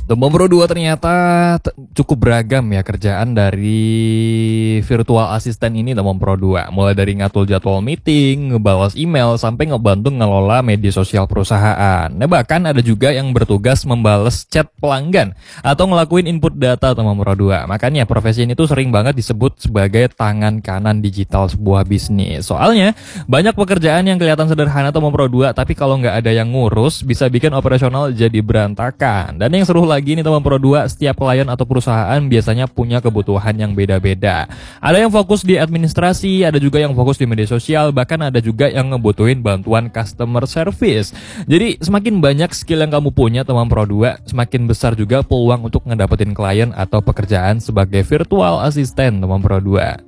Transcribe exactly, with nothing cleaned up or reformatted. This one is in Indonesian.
Demam Pro dua ternyata t- cukup beragam ya kerjaan dari virtual assistant ini Demam Pro dua. Mulai dari ngatur jadwal meeting, ngebalas email, sampai ngebantu ngelola media sosial perusahaan. Nah bahkan ada juga yang bertugas membales chat pelanggan atau ngelakuin input data Demam Pro dua. Makanya profesi ini tuh sering banget disebut sebagai tangan kanan digital sebuah bisnis. Soalnya banyak pekerjaan yang kelihatan sederhana Demam Pro dua, tapi kalau nggak ada yang ngurus bisa bikin operasional jadi berantakan. Dan yang seru lagi nih teman Pro dua, setiap klien atau perusahaan biasanya punya kebutuhan yang beda-beda. Ada yang fokus di administrasi, ada juga yang fokus di media sosial, bahkan ada juga yang ngebutuhin bantuan customer service. Jadi semakin banyak skill yang kamu punya teman Pro dua, semakin besar juga peluang untuk ngedapetin klien atau pekerjaan sebagai virtual assistant teman Pro dua.